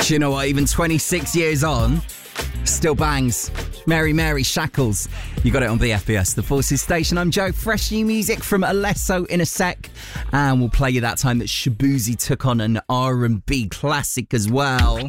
Do you know what? Even 26 years on, still bangs. Mary Mary Shackles. You got it on BFBS, the Forces Station. I'm Joe. Fresh new music from Alesso in a sec. And we'll play you that time that Shaboozey took on an R&B classic as well.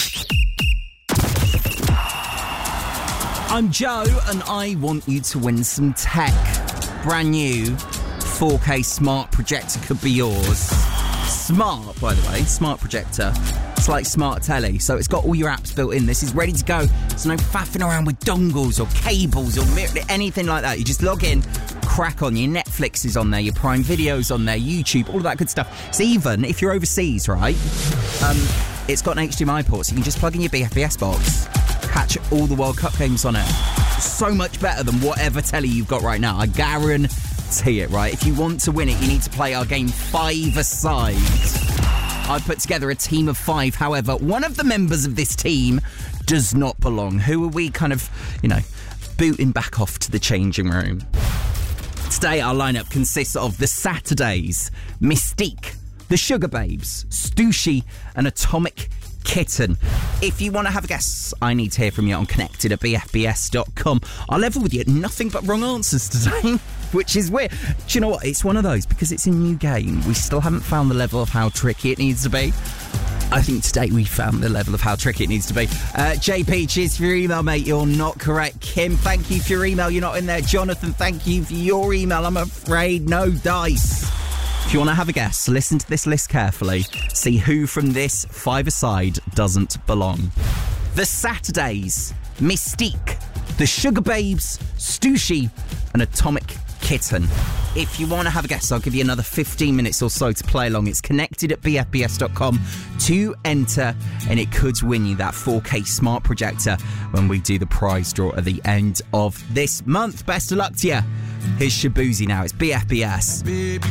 I'm Joe, and I want you to win some tech. Brand new 4K smart projector could be yours. Smart, by the way, smart projector. It's like smart telly, so it's got all your apps built in. This is ready to go. There's no faffing around with dongles or cables or anything like that. You just log in, crack on. Your Netflix is on there, your Prime Video's on there, YouTube, all of that good stuff. So even if you're overseas, right, it's got an HDMI port, so you can just plug in your BFBS box, catch all the World Cup games on it. So much better than whatever telly you've got right now. I guarantee it, right? If you want to win it, you need to play our game 5-a-side. I've put together a team of 5. However, one of the members of this team does not belong. Who are we kind of, booting back off to the changing room? Today, our lineup consists of the Saturdays, Mystique, the Sugar Babes, Stussy, and Atomic Kitten. If you want to have a guess, I need to hear from you on connected@bfbs.com. I'll level with you, nothing but wrong answers today, which is weird. Do you know what? It's one of those, because it's a new game, we still haven't found the level of how tricky it needs to be. I think today we found the level of how tricky it needs to be. JP, cheers for your email, mate. You're not correct. Kim, thank you for your email. You're not in there. Jonathan, thank you for your email. I'm afraid no dice. If you want to have a guess, listen to this list carefully. See who from this 5-a-side doesn't belong. The Saturdays, Mystique, the Sugar Babes, Stussy, and Atomic Kitten. If you want to have a guess, I'll give you another 15 minutes or so to play along. It's connected@bfbs.com to enter, and it could win you that 4K smart projector when we do the prize draw at the end of this month. Best of luck to you. Here's Shaboozey now. It's BFBS.